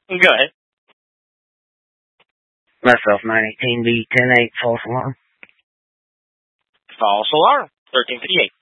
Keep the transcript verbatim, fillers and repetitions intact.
Go ahead. Myself, nine eighteen B ten eight, false alarm. False alarm. thirteen fifty-eight.